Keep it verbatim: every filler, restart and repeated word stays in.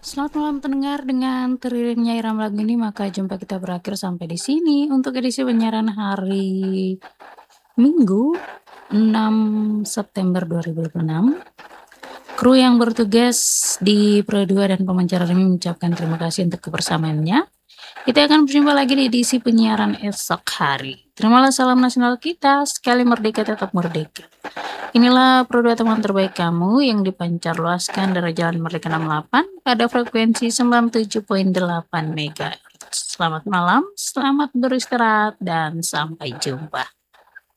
Selamat malam pendengar, dengan teriringnya irama lagu ini maka jumpa kita berakhir sampai di sini untuk edisi penyiaran hari Minggu, enam September dua ribu dua puluh enam. Kru yang bertugas di Pro dua dan pemancaran ini mengucapkan terima kasih untuk kebersamaannya. Kita akan berjumpa lagi di edisi penyiaran esok hari. Terimalah salam nasional kita, sekali merdeka tetap merdeka. Inilah Pro dua teman terbaik kamu yang dipancar luaskan dari Jalan Merdeka enam puluh delapan pada frekuensi sembilan puluh tujuh koma delapan megahertz. Selamat malam, selamat beristirahat, dan sampai jumpa.